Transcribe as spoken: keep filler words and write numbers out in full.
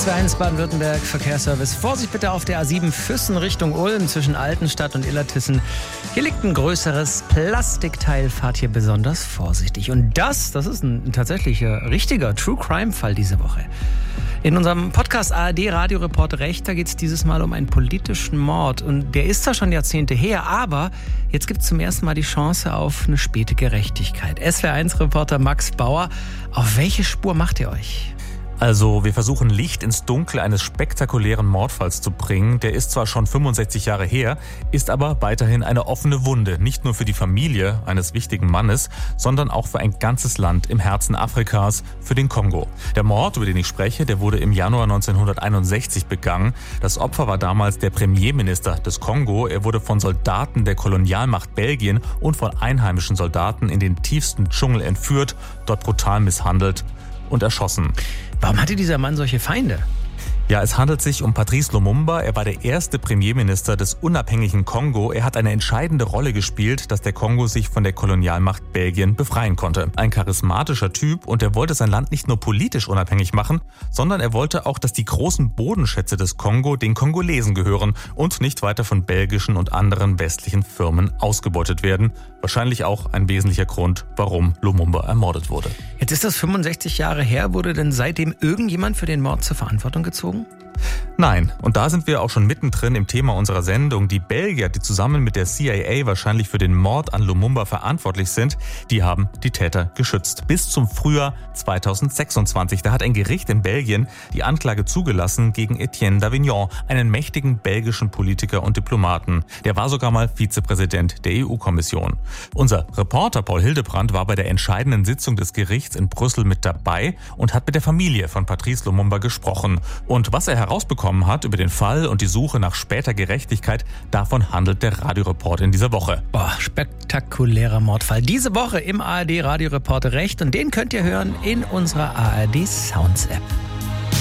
S W eins Baden-Württemberg Verkehrsservice. Vorsicht bitte auf der A sieben Füssen Richtung Ulm zwischen Altenstadt und Illertissen. Hier liegt ein größeres Plastikteil. Fahrt hier besonders vorsichtig. Und das, das ist ein tatsächlicher, richtiger True-Crime-Fall diese Woche. In unserem Podcast A R D Radioreport Recht, da geht es dieses Mal um einen politischen Mord. Und der ist zwar schon Jahrzehnte her, aber jetzt gibt es zum ersten Mal die Chance auf eine späte Gerechtigkeit. S W eins Reporter Max Bauer, auf welche Spur macht ihr euch? Also, wir versuchen Licht ins Dunkel eines spektakulären Mordfalls zu bringen. Der ist zwar schon fünfundsechzig Jahre her, ist aber weiterhin eine offene Wunde. Nicht nur für die Familie eines wichtigen Mannes, sondern auch für ein ganzes Land im Herzen Afrikas, für den Kongo. Der Mord, über den ich spreche, der wurde im Januar neunzehnhunderteinundsechzig begangen. Das Opfer war damals der Premierminister des Kongo. Er wurde von Soldaten der Kolonialmacht Belgien und von einheimischen Soldaten in den tiefsten Dschungel entführt, dort brutal misshandelt und erschossen. Warum hatte dieser Mann solche Feinde? Ja, es handelt sich um Patrice Lumumba. Er war der erste Premierminister des unabhängigen Kongo. Er hat eine entscheidende Rolle gespielt, dass der Kongo sich von der Kolonialmacht Belgien befreien konnte. Ein charismatischer Typ, und er wollte sein Land nicht nur politisch unabhängig machen, sondern er wollte auch, dass die großen Bodenschätze des Kongo den Kongolesen gehören und nicht weiter von belgischen und anderen westlichen Firmen ausgebeutet werden. Wahrscheinlich auch ein wesentlicher Grund, warum Lumumba ermordet wurde. Jetzt ist das fünfundsechzig Jahre her. Wurde denn seitdem irgendjemand für den Mord zur Verantwortung gezogen? Nein, und da sind wir auch schon mittendrin im Thema unserer Sendung. Die Belgier, die zusammen mit der C I A wahrscheinlich für den Mord an Lumumba verantwortlich sind, die haben die Täter geschützt. Bis zum Frühjahr zweitausendsechsundzwanzig. Da hat ein Gericht in Belgien die Anklage zugelassen gegen Etienne Davignon, einen mächtigen belgischen Politiker und Diplomaten. Der war sogar mal Vizepräsident der E U-Kommission. Unser Reporter Paul Hildebrandt war bei der entscheidenden Sitzung des Gerichts in Brüssel mit dabei und hat mit der Familie von Patrice Lumumba gesprochen. Und was er herausbekommen hat über den Fall und die Suche nach später Gerechtigkeit, davon handelt der Radioreport in dieser Woche. Boah, spektakulärer Mordfall. Diese Woche im A R D Radioreport Recht, und den könnt ihr hören in unserer A R D Sounds App.